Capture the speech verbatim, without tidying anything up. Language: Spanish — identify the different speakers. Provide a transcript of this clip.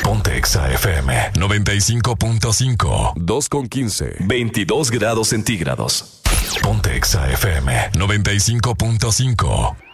Speaker 1: Ponte Exa F M noventa y cinco punto cinco.
Speaker 2: dos con quince.
Speaker 1: veintidós grados centígrados. Ponte Exa F M noventa y cinco punto cinco.